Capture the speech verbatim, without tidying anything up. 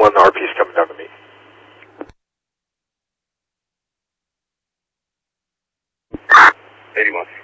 eighty-one, the R P's coming down to me. eighty-one.